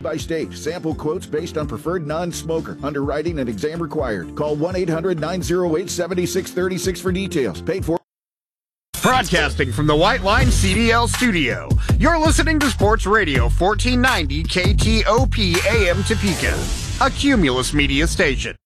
By state, sample quotes based on preferred non-smoker. Underwriting and exam required. Call 1-800-908-7636 for details. Paid for. Broadcasting from the White Line CDL studio, you're listening to Sports Radio 1490 KTOP AM Topeka, a Cumulus Media station.